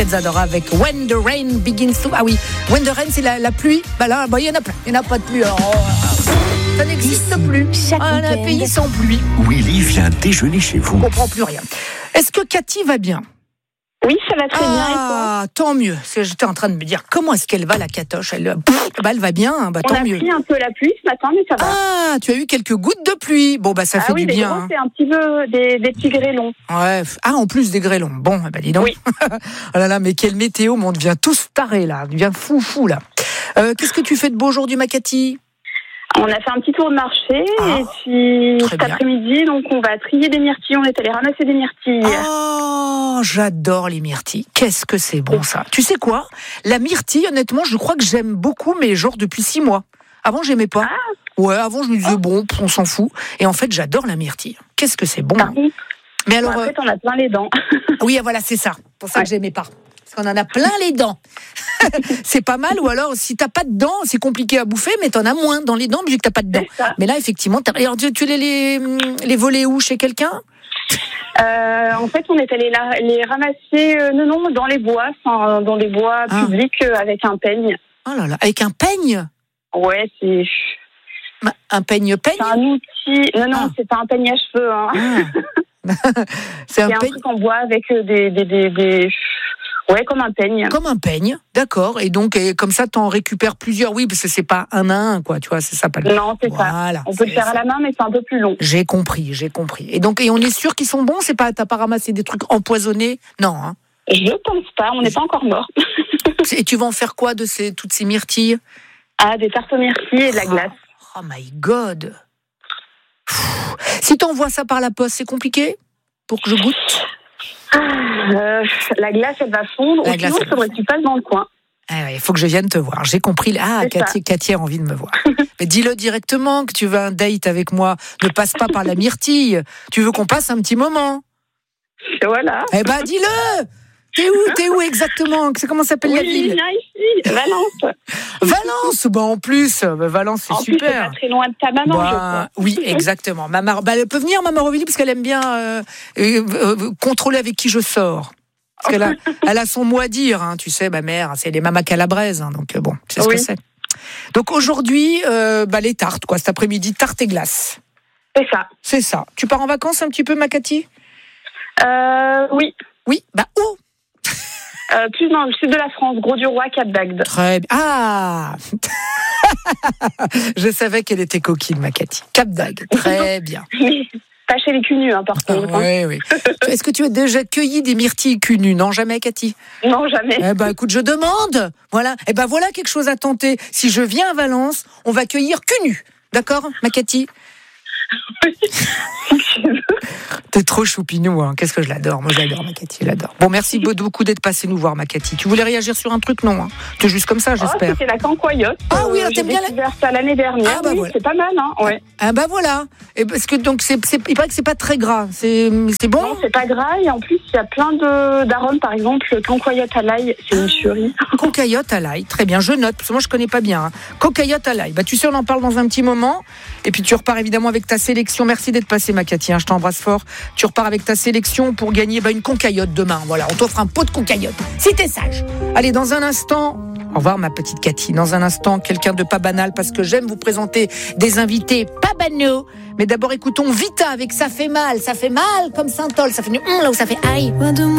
Zadora avec When the Rain Begins to... Ah oui, When the Rain, c'est la pluie. Bah là, il y en a plein. Il n'y en a pas de pluie. Ça n'existe plus. Un pays sans pluie. Willy vient déjeuner chez vous. On ne comprend plus rien. Est-ce que Cathy va bien ? Oui, ça va très bien. Et toi ? Ah, tant mieux. J'étais en train de me dire, comment est-ce qu'elle va, la catoche ? Elle va bien, tant mieux. On a pris un peu la pluie ce matin, mais ça va. Ah, tu as eu quelques gouttes de pluie. Bon, ça fait du bien. Gros, c'est un petit peu des petits grêlons. Ouais. Ah, en plus des grêlons. Bon, dis donc. Oui. Oh là là, mais quelle météo, on devient tous tarés, là. On devient fou, là. Qu'est-ce que tu fais de beau aujourd'hui, ma Cathy ? On a fait un petit tour de marché et puis cet après-midi, donc on va trier des myrtilles. On est allé ramasser des myrtilles. Oh, j'adore les myrtilles. Qu'est-ce que c'est bon ça. Tu sais quoi ? La myrtille, honnêtement, je crois que j'aime beaucoup, mais genre depuis 6 mois. Avant, j'aimais pas. Ouais, avant, je me disais bon, on s'en fout. Et en fait, j'adore la myrtille. Qu'est-ce que c'est bon. Mais alors, en fait, on a plein les dents. Oui, voilà, c'est ça. Pour ça que j'aimais pas. Parce qu'on en a plein les dents. C'est pas mal, ou alors si t'as pas de dents, c'est compliqué à bouffer, mais t'en as moins dans les dents vu que t'as pas de dents. Mais là, effectivement, alors, tu les volais où, chez quelqu'un ? En fait, on est allé les ramasser, dans les bois, dans les bois publics avec un peigne. Oh là là, avec un peigne ? Ouais, c'est... Un peigne ? C'est un outil... Non, c'est pas un peigne à cheveux. Hein. C'est un truc en bois avec des... Ouais, comme un peigne. Comme un peigne, d'accord. Et donc, comme ça, t'en récupères plusieurs. Oui, parce que c'est pas un à un, quoi. Tu vois, c'est ça, pas le... Non, c'est ça. On peut le faire à la main, mais c'est un peu plus long. J'ai compris. Et donc, on est sûr qu'ils sont bons ? T'as pas ramassé des trucs empoisonnés ? Non, hein. Je pense pas. On n'est pas encore mort. Et tu vas en faire quoi de toutes ces myrtilles ? Ah, des tartes aux myrtilles et de la glace. Oh my God. Si t'envoies ça par la poste, c'est compliqué pour que je goûte ? La glace, elle va fondre. Sinon, il faudrait que tu passes dans le coin. Il faut que je vienne te voir. J'ai compris. Ah, Cathy a envie de me voir. Mais dis-le directement que tu veux un date avec moi. Ne passe pas par la myrtille. Tu veux qu'on passe un petit moment. Voilà. Dis-le. T'es où exactement ? Comment s'appelle la ville ? Ici, Valence. Valence, en plus, Valence, c'est super. C'est pas très loin de ta maman, je crois. Oui, exactement. Elle peut venir, maman Aurélie, parce qu'elle aime bien contrôler avec qui je sors. Parce elle a son mot à dire, hein, tu sais, ma mère, c'est les mamas calabraises, hein, donc bon, tu sais ce que c'est. Donc aujourd'hui, les tartes, quoi, cet après-midi, tartes et glace. C'est ça. Tu pars en vacances un petit peu, ma Cathy ? Oui. Oui, où ? Plus dans le sud de la France, Gros-du-Roi, Cap-d'Agde. Très bien. Ah Je savais qu'elle était coquine, ma Cathy. Cap-d'Agde, très bien. Pas chez les cul-nus, par contre. Oui. Est-ce que tu as déjà cueilli des myrtilles cul-nus ? Non, jamais, Cathy ? Non, jamais. Écoute, je demande. Voilà. Voilà quelque chose à tenter. Si je viens à Valence, on va cueillir cul-nus. D'accord, ma Cathy ? Oui, si tu veux. T'es trop choupinou, hein. Qu'est-ce que je l'adore. Moi, j'adore, ma Cathy, je l'adore. Bon, merci beaucoup d'être passé nous voir, ma Cathy. Tu voulais réagir sur un truc ? Non, hein. T'es juste comme ça, j'espère. C'était la cancoyote. Ah oui, alors t'aimes bien découvert ça l'année dernière. Voilà. C'est pas mal, hein. Ouais. Voilà. Et parce que donc il paraît que c'est pas très gras. C'est bon ? Non, c'est pas gras et en plus il y a plein d'arômes. Par exemple, le cancoyote à l'ail, c'est une tuerie. Cocayote à l'ail, très bien. Je note parce que moi je connais pas bien. Hein. Cocayote à l'ail. Tu sais, on en parle dans un petit moment. Et puis tu repars évidemment avec ta sélection. Merci d'être passé, ma Cathy. Hein, je t'embrasse fort. Tu repars avec ta sélection pour gagner une concayote demain. Voilà, on t'offre un pot de concayote. Si t'es sage. Allez, dans un instant. Au revoir, ma petite Cathy. Dans un instant, quelqu'un de pas banal, parce que j'aime vous présenter des invités pas banaux. Mais d'abord, écoutons Vita avec Ça fait mal comme Saint-Ol. Ça fait là où ça fait aïe.